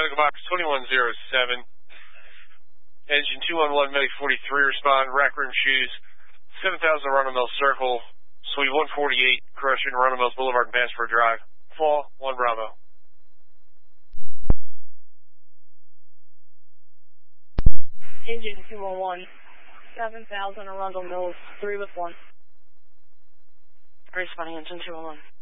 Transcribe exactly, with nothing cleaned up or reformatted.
Medical Box twenty-one oh seven. Engine two one one, Medic forty-three, respond. Rack Room Shoes, seven thousand Arundel Mills Circle, Suite one forty-eight, Correction, Arundel Mills Boulevard and Passport Drive. Fall, one Bravo. Engine two one one, seven thousand Arundel Mills, three with one. Responding engine two one one.